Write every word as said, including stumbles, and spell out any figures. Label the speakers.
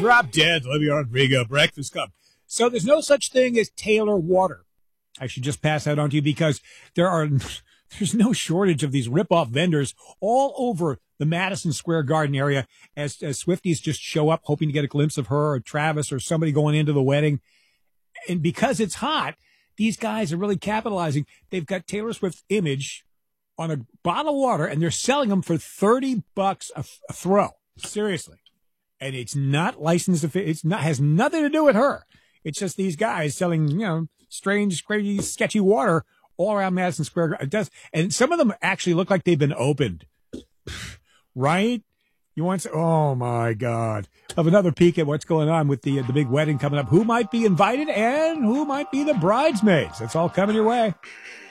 Speaker 1: Drop Dead, Olivia Rodrigo, Breakfast Club. So there's no such thing as Taylor water. I should just pass that on to you because there are there's no shortage of these rip-off vendors all over the Madison Square Garden area as, as Swifties just show up hoping to get a glimpse of her or Travis or somebody going into the wedding. And because it's hot, these guys are really capitalizing. They've got Taylor Swift's image on a bottle of water, and they're selling them for thirty bucks a, a throw. Seriously. And it's not licensed. It's not, has nothing to do with her. It's just these guys selling, you know, strange, crazy, sketchy water all around Madison Square Garden. It does. And some of them actually look like they've been opened. Right? You want to, oh my God. Have another peek at what's going on with the, uh, the big wedding coming up. Who might be invited and who might be the bridesmaids? That's all coming your way.